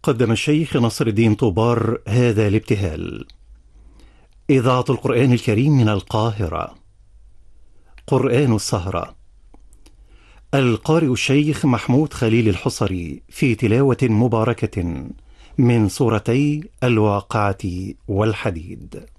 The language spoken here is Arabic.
قدم الشيخ نصر الدين طوبار هذا الابتهال. إذاعة القرآن الكريم من القاهرة. قرآن السهرة. القارئ الشيخ محمود خليل الحصري في تلاوة مباركة من سورتي الواقعة والحديد.